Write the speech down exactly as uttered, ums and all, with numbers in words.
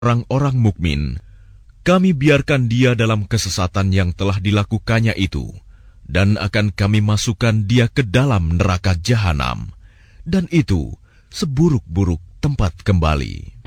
orang-orang mukmin, kami biarkan dia dalam kesesatan yang telah dilakukannya itu, dan akan kami masukkan dia ke dalam neraka jahanam, dan itu seburuk-buruk tempat kembali.